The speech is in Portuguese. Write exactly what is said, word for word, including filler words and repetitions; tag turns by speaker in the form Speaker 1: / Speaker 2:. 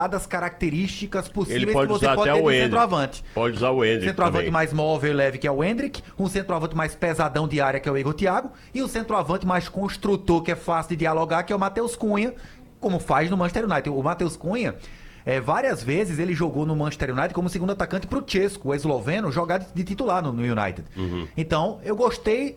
Speaker 1: das características possíveis
Speaker 2: Ele pode
Speaker 1: que você
Speaker 2: usar
Speaker 1: pode
Speaker 2: até
Speaker 1: ter
Speaker 2: o
Speaker 1: de
Speaker 2: Endrick.
Speaker 1: centroavante.
Speaker 2: Pode usar o Endrick
Speaker 1: Centroavante
Speaker 2: também.
Speaker 1: mais móvel e leve, que é o Endrick, um centroavante mais pesadão de área, que é o Igor Thiago, e o centroavante mais construtor, que é fácil de dialogar, que é o Matheus Cunha, como faz no Manchester United. O Matheus Cunha, é, várias vezes ele jogou no Manchester United como segundo atacante pro Chesco, o esloveno, jogar de, de titular no, no United.
Speaker 2: Uhum.
Speaker 1: Então, eu gostei